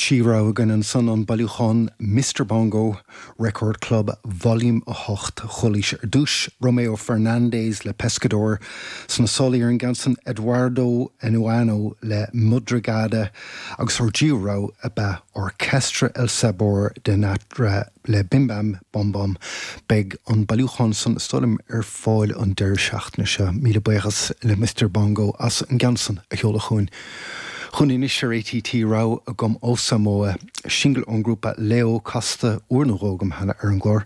Shira gan an son an Balúchán Mr. Bongo Record Club Volume 8 cholis dús Romeo Fernandez le Pescador san soliar an gansan Eduardo Enuano le Mudragada agus Giro a ba Orchestra El Sabor de Natra le Bimbam Bombom beg an Balúchán san stolim fáil an deir seachna se míle buchas le Mr. Bongo as an gansan a cheolachún. Chun inisir ATT rá a gom ó Samoa single an grúpa Leo Costa úrnarógam hana ar an glór